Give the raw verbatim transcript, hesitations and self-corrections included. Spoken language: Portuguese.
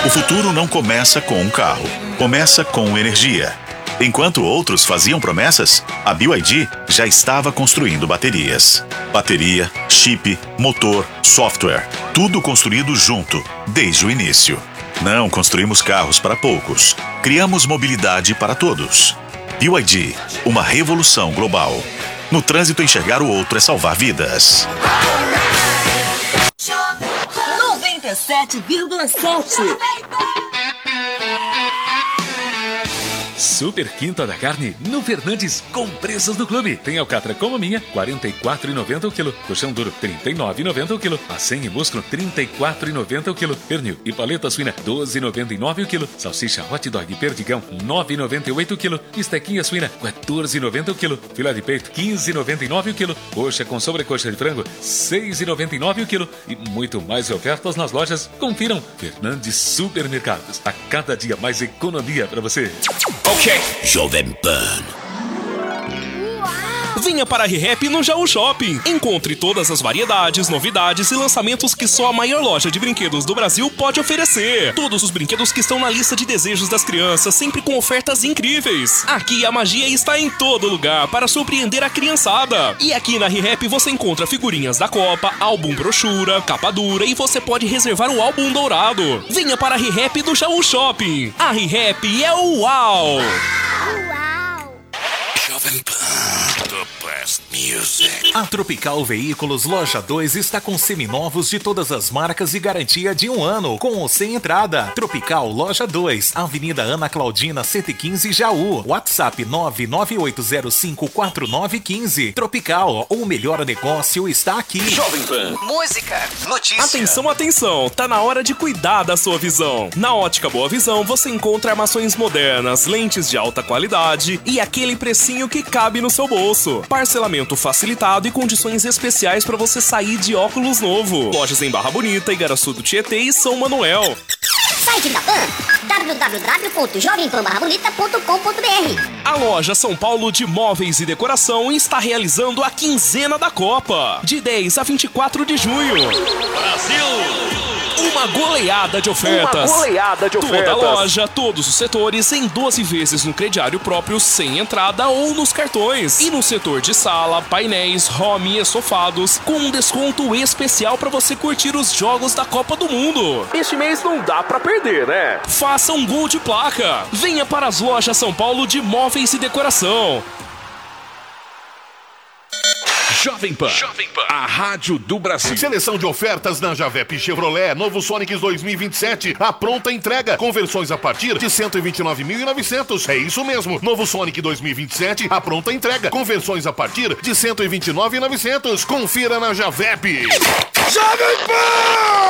O futuro não começa com um carro, começa com energia. Enquanto outros faziam promessas, a B Y D já estava construindo baterias. Bateria, chip, motor, software, tudo construído junto, desde o início. Não construímos carros para poucos, criamos mobilidade para todos. B Y D, uma revolução global. No trânsito, enxergar o outro é salvar vidas. noventa e sete vírgula sete. Super Quinta da Carne no Fernandes com preços do clube. Tem alcatra como a minha, quarenta e quatro reais e noventa centavos o quilo. Colchão duro, trinta e nove reais e noventa centavos o quilo. Acém e músculo, trinta e quatro reais e noventa centavos o quilo. Pernil e paleta suína, doze reais e noventa e nove centavos o quilo. Salsicha hot dog perdigão, nove reais e noventa e oito centavos o quilo. Estequinha suína, quatorze reais e noventa centavos o quilo. Filé de peito, quinze reais e noventa e nove centavos o quilo. Coxa com sobrecoxa de frango, seis reais e noventa e nove centavos o quilo. E muito mais ofertas nas lojas. Confiram. Fernandes Supermercados. A cada dia mais economia para você. Ok, Jovem Pan. Venha para a ReHap no Jaú Shopping. Encontre todas as variedades, novidades e lançamentos que só a maior loja de brinquedos do Brasil pode oferecer. Todos os brinquedos que estão na lista de desejos das crianças, sempre com ofertas incríveis. Aqui a magia está em todo lugar para surpreender a criançada. E aqui na ReHap você encontra figurinhas da Copa, álbum brochura, capa dura e você pode reservar o álbum dourado. Venha para a ReHap do Jaú Shopping. A ReHap é o uau! Jovem Pan. Music. A Tropical Veículos Loja dois está com seminovos de todas as marcas e garantia de um ano, com ou sem entrada. Tropical Loja dois, Avenida Ana Claudina cento e quinze, Jaú. WhatsApp nove nove oito zero cinco quatro nove um cinco. Tropical, o melhor negócio está aqui. Jovem Pan. Música. Notícia. Atenção, atenção, tá na hora de cuidar da sua visão. Na Ótica Boa Visão você encontra armações modernas, lentes de alta qualidade e aquele precinho que cabe no seu bolso. Parcelamento facilitado e condições especiais para você sair de óculos novo. Lojas em Barra Bonita, Igaraçu do Tietê e São Manuel. Site da Pan, w w w ponto jovem pan barra bonita ponto com ponto b r. A loja São Paulo de Móveis e Decoração está realizando a quinzena da Copa, de dez a vinte e quatro de junho. Brasil! Uma goleada de ofertas. Uma goleada de ofertas. Toda a loja, todos os setores em doze vezes no crediário próprio, sem entrada ou nos cartões. E no setor de sala, painéis, home e sofados, com um desconto especial para você curtir os jogos da Copa do Mundo. Este mês não dá pra perder, né? Faça um gol de placa. Venha para as lojas São Paulo de Móveis e Decoração. Jovem Pan, Jovem Pan, a rádio do Brasil. Seleção de ofertas na Javep Chevrolet, novo Sonic dois mil e vinte e sete, a pronta entrega, conversões a partir de cento e vinte e nove mil e novecentos. É isso mesmo, novo Sonic dois mil e vinte e sete, a pronta entrega, conversões a partir de cento e vinte e nove mil e novecentos. Confira na Javep. Jovem Pan!